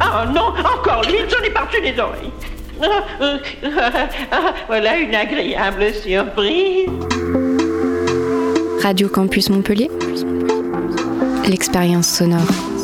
Oh non, encore lui, j'en ai par-dessus les oreilles. Voilà une agréable surprise. Radio Campus Montpellier, l'expérience sonore.